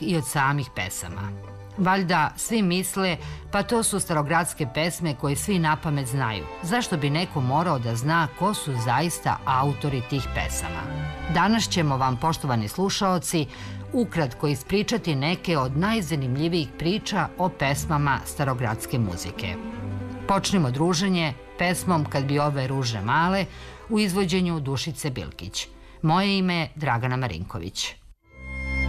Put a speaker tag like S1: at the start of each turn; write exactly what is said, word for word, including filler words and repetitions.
S1: i od samih pesama. Valjda svi misle, pa to su starogradske pesme koje svi napamet znaju. Zašto bi neko morao da zna ko su zaista autori tih pesama? Danas ćemo vam, poštovani slušaoci, ukratko ispričati neke od najzanimljivijih priča o pesmama starogradske muzike. Počnimo druženje pesmom Kad bi ove ruže male u izvođenju Dušice Bilkić. Moje ime je Dragana Marinković.